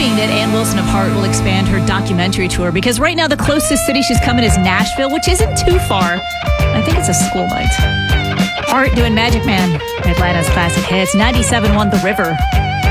hoping that Ann Wilson of Heart will expand her documentary tour, because right now the closest city she's coming is Nashville, which isn't too far. I think it's a school night. Heart doing Magic Man, Atlanta's classic hits, 97.1 The River.